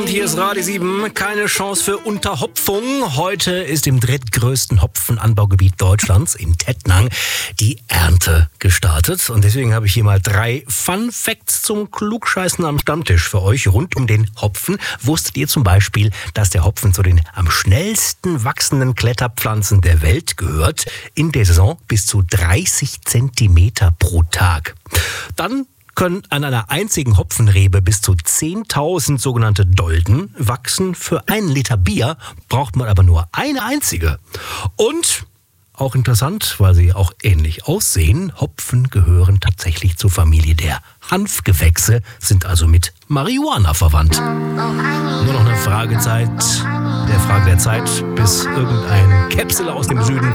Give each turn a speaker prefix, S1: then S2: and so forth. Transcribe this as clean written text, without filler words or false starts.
S1: Abend, hier ist Radio 7. Keine Chance für Unterhopfung. Heute ist im drittgrößten Hopfenanbaugebiet Deutschlands, in Tettnang, die Ernte gestartet. Und deswegen habe ich hier mal 3 Fun Facts zum Klugscheißen am Stammtisch für euch rund um den Hopfen. Wusstet ihr zum Beispiel, dass der Hopfen zu den am schnellsten wachsenden Kletterpflanzen der Welt gehört? In der Saison bis zu 30 Zentimeter pro Tag. Dann können an einer einzigen Hopfenrebe bis zu 10.000 sogenannte Dolden wachsen. Für 1 Liter Bier braucht man aber nur eine einzige. Und auch interessant, weil sie auch ähnlich aussehen, Hopfen gehören tatsächlich zur Familie der Hanfgewächse, sind also mit Marihuana verwandt. Nur noch eine Frage der Zeit, bis irgendein Käpsel aus dem Süden